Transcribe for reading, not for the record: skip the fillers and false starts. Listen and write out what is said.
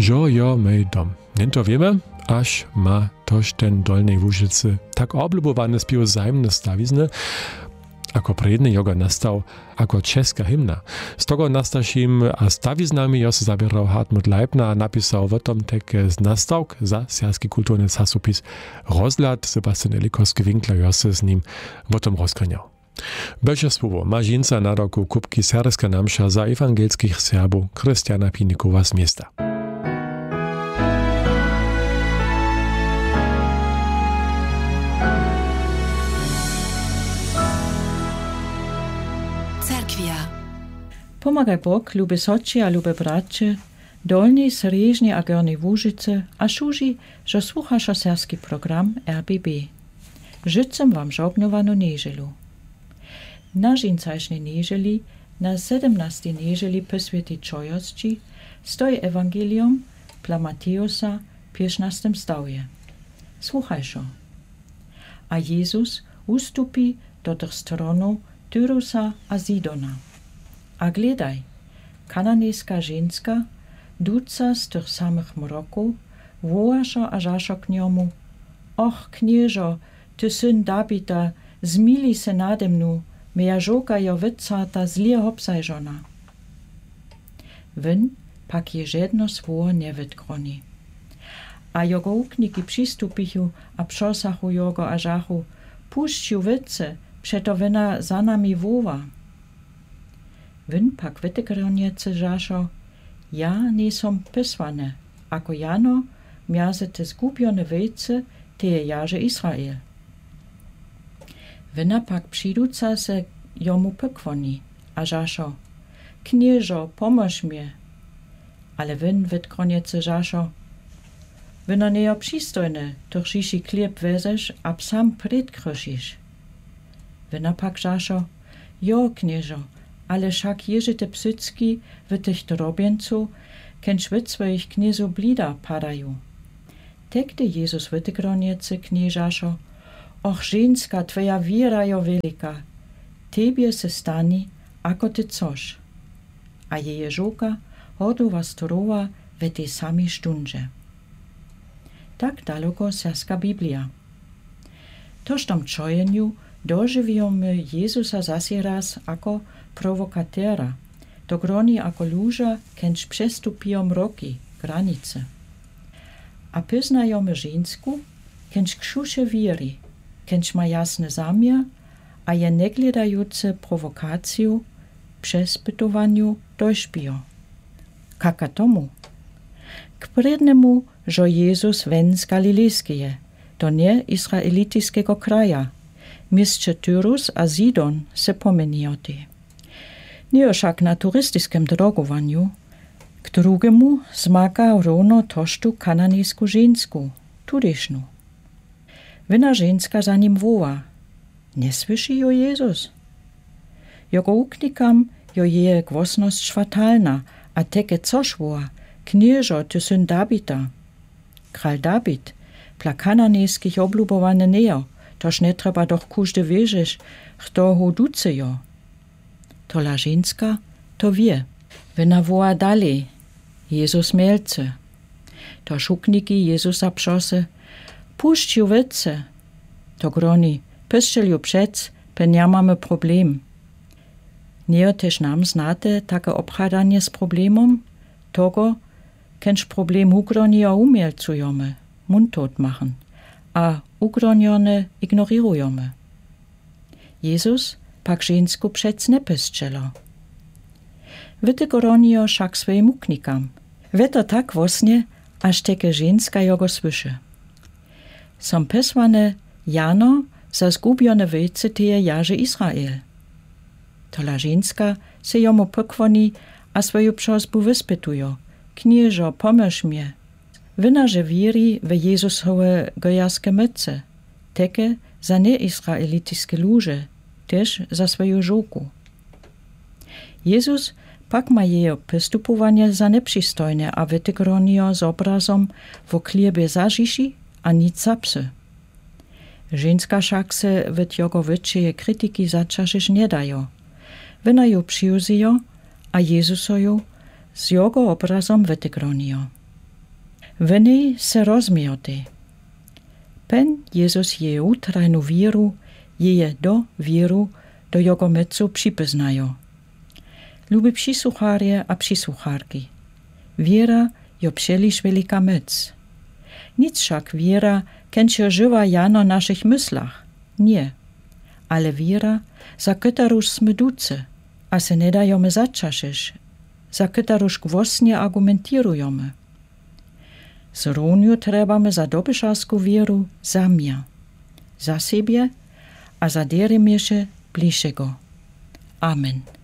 Žo jo mej dom. Jen to wiemy, aż ma toż ten Dolnej Łużycy tak oblubowany spił zajemny stawizny, ako predny jogo nastał ako czeska hymna. Z tego nastašim a stawiznami jo se zabierał Hartmut Leibner a napisał w tom tek nastawk za serbski kulturny czasopis Rozhľad. Sebastian Elikovski-Winkler jo se z nim w tom rozkreniał. Beže słowo ma žinca na roku kubki serska namša za ewangelskich Serbów Krystiana Pinikowa z miasta. Pomagaj Bóg, lube soci a lube bracie, Dolnej, Srežnej a Gornej Łużycy, a šuži, že słuchasz serski program RBB. Życzę wam żognowanu niedzielu. Na żincaśnej niedzieli, na 17. niedzieli poswięty czojości, stoi Ewangelium dla Mateusa w 15. stawie. Słuchajże. A Jezus ustupi do tych stronów Tyrusa a Sidona. A gledaj, kananejska ženska, duca z tych samych mroków, wołašo a žašo k njomu: Och, kniežo, ty syn Davida, zmili se nade mnu, meja žoka jo vycata zlije hopsajžona. Wyn pak je žedno svoje nevytkroni. A jogo ukniki přistupichu a pšosachu jogo a žachu: Pušću vyce, přeto vina za nami vova. Wyn pak wytykroniece žašo: Ja nisom pyswane, ako jano miaze te zgubione wejce, te je jaže Israel. Wyna pak přiduca se jomu pokwoni, a žašo: Knieżo, pomóż mnie. Ale wyn wytkoniece žašo: Wyno nie przystojne, to šiši kliep vezeš, a psam predkrosziš. Wyna pak žašo: Jo, knieżo, ale však ježite psycki w tych drobieńcu, kenč wy swoich kniezu blida padają. Tekde Jezus wytykroniece knieżaszo: Och, ženska, twoja wiera jo velika, tebie se stani, ako ty což. A jeje žoka hodova storowa w tej sami stundže. Tak daleko serska Biblia. Tož tom čojenju doživijome Jezusa zasi raz ako prowokatera, do groni ako luža, kenč přestupijom roki, granice. A pyznajome žensku, kenč kšuše vieri, kenč ma jasny zamiar, a je negledajuce prowokaciju, przespytowaniu dośpijo. Kaka tomu? K prednemu, że Jezus wen z Galilejskie, do nie izraelitijskiego kraja, mieście Tyrus a Sidon se pomenioti. Nie však na turystyskim drogowaniu, k drugemu zmaka rovno tożtu kananejsku žensku, tudyšnu. Wina ženska za nim woła: Nie słyszy jo Jezus? Jogo uknikam jo je głosność fatalna, a teke což woła: Knieżo, ty syn Davida. Kral David, dla kananejskich oblubowany neo, toż nie trzeba doch każdy wierzyć, kto ho duce jo. To la ženska to wie. Wina woła dalej: Jezus mielce. To szukniki Jezusa pšose: Pušću vyce. To groni: Pyšćelju přec, pen ja mamy problem. Nie też nam znate takie obchadanie z problemom, togo, kenč problem ugronijo umielcujome, mundtot machen, a ugronione ignorirujome. Jezus pak žensku přec ne pyšćelo. Wyty gronijo však svojim uknikam. Weto tak vosnie, aż teke ženska jogo słyszy. Som peswane jano za zgubione wejce teje jaže Israel. To la ženska se jomu pokwoni a swoju prosbu wyspytujo: Knieżo, pomóż mnie. Wina że wieri w Jezusowe gojarskie myce, teke za neisraelitijskie luże, też za swoją żoku. Jezus pak ma jejo pystupowanie za nepřistojne a wytykronio z obrazom w kliebie zažiši a nic za psy. Ženska však se v jogo wyčeje krytyki začašiš nie dajo. Wina ju přiuzijo a Jezusoju z jogo obrazom wytykronio. Wyny se rozmioty. Pen Jezus je utrajnu wieru, je do wieru, do jego mecu przypoznają. Lubi przysłucharje a przysłucharki. Wiera jo przeliż wielika mec. Nic však wiera kęcie żywa jano naszych myślach. Nie. Ale wiera, za kytarusz smyduce, a se nie dajemy zaczaszysz, za kytarusz gwosnie argumentierujemy. Zrówniu trebamy za dobyszasku wieru za mnie, za siebie, a za deremiesze bliższego. Amen.